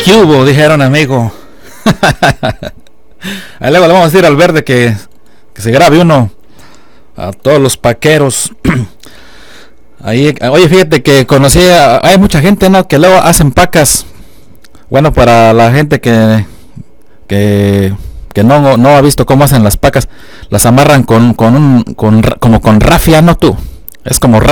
¿Qué hubo? Dijeron, amigo. Ahí luego le vamos a decir al verde que se grabe uno a todos los paqueros. Ahí, oye, fíjate que hay mucha gente, ¿no? Que luego hacen pacas. Bueno, para la gente que, que no ha visto cómo hacen las pacas, las amarran como con rafia, ¿no tú? Es como